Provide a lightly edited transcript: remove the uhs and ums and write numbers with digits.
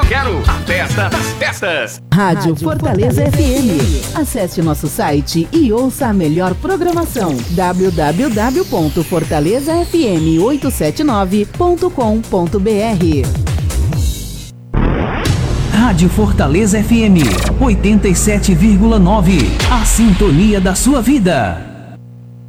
quero a festa das festas. Rádio Fortaleza FM. Acesse nosso site e ouça a melhor programação. www.fortalezafm879.com.br. Rádio Fortaleza FM 87,9. A sintonia da sua vida.